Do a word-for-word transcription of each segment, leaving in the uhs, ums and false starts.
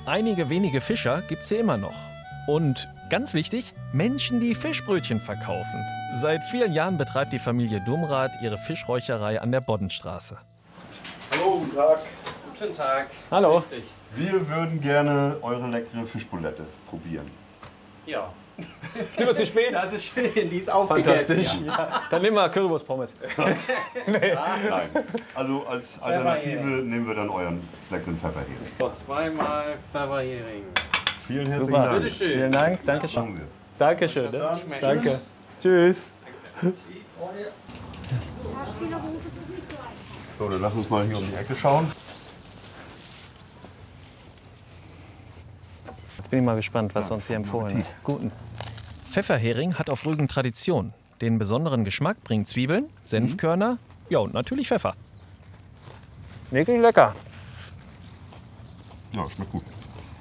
einige wenige Fischer gibt's hier immer noch. Und ganz wichtig, Menschen, die Fischbrötchen verkaufen. Seit vielen Jahren betreibt die Familie Dumrath ihre Fischräucherei an der Boddenstraße. Hallo, guten Tag. Guten Tag. Hallo. Wir würden gerne eure leckere Fischbulette probieren. Ja. Sind wir zu spät? Das ist schön, die ist aufgegessen. Fantastisch. Ja. Dann nehmen wir Currywurst-Pommes. Nee. Nein. Also als Alternative nehmen wir dann euren leckeren Pfefferhering. So, zweimal Pfefferhering. Vielen herzlichen Super. Dank. Bitteschön. Vielen Dank. Danke Das machen schön. wir. Dankeschön. Ne? Das schmeckt. Danke. Tschüss. So, dann lass uns mal hier um die Ecke schauen. Jetzt bin ich mal gespannt, was uns hier empfohlen ist. Guten. Pfefferhering hat auf Rügen Tradition. Den besonderen Geschmack bringen Zwiebeln, Senfkörner, ja und natürlich Pfeffer. Wirklich lecker. Ja, schmeckt gut.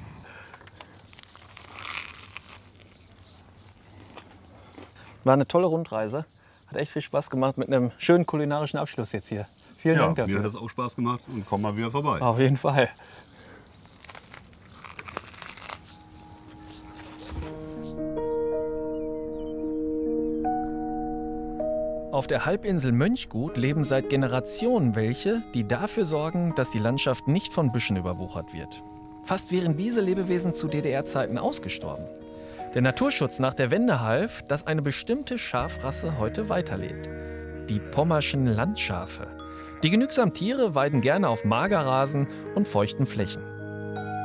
War eine tolle Rundreise. Hat echt viel Spaß gemacht mit einem schönen kulinarischen Abschluss jetzt hier. Vielen Ja, Dank mir dafür. hat das auch Spaß gemacht und komm mal wieder vorbei. Auf jeden Fall. Auf der Halbinsel Mönchgut leben seit Generationen welche, die dafür sorgen, dass die Landschaft nicht von Büschen überwuchert wird. Fast wären diese Lebewesen zu D D R-Zeiten ausgestorben. Der Naturschutz nach der Wende half, dass eine bestimmte Schafrasse heute weiterlebt. Die pommerschen Landschafe. Die genügsamen Tiere weiden gerne auf Magerrasen und feuchten Flächen.